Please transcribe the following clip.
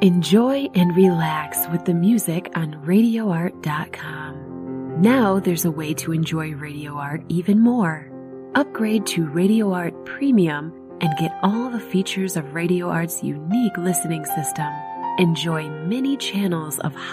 Enjoy and relax with the music on RadioArt.com. Now there's a way to enjoy Radio Art even more. Upgrade to Radio Art Premium and get all the features of Radio Art's unique listening system. Enjoy many channels of